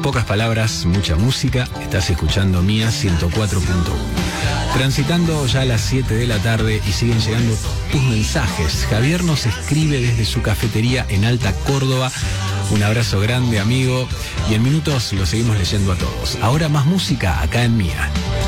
pocas palabras, mucha música. Estás escuchando Mía 104.1. Transitando ya a las 7 de la tarde y siguen llegando tus mensajes. Javier nos escribe desde su cafetería en Alta Córdoba. Un abrazo grande, amigo. Y en minutos lo seguimos leyendo a todos. Ahora más música acá en Mía.